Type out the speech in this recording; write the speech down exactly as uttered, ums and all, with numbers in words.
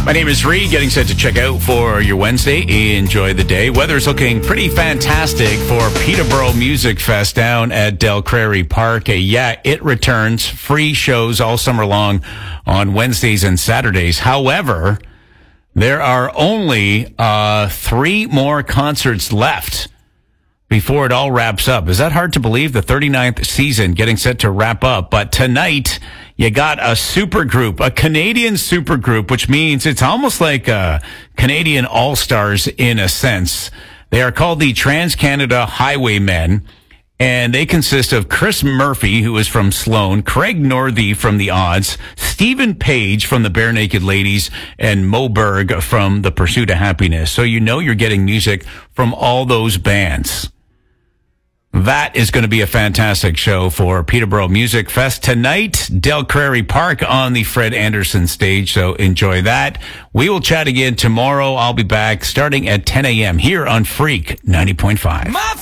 My name is Reed, getting set to check out for your Wednesday. Enjoy the day. Weather's looking pretty fantastic for Peterborough Music Fest down at Del Crary Park. Uh, yeah, it returns. Free shows all summer long on Wednesdays and Saturdays. However, there are only uh, three more concerts left before it all wraps up. Is that hard to believe? The thirty-ninth season getting set to wrap up. But tonight, you got a super group, a Canadian super group, which means it's almost like a Canadian All-Stars in a sense. They are called the Trans-Canada Highwaymen, and they consist of Chris Murphy, who is from Sloan, Craig Northey from The Odds, Stephen Page from the Bare Naked Ladies, and Mo Berg from The Pursuit of Happiness. So you know you're getting music from all those bands. That is going to be a fantastic show for Peterborough Music Fest tonight. Del Crary Park on the Fred Anderson stage, so enjoy that. We will chat again tomorrow. I'll be back starting at ten a.m. here on Freak ninety point five.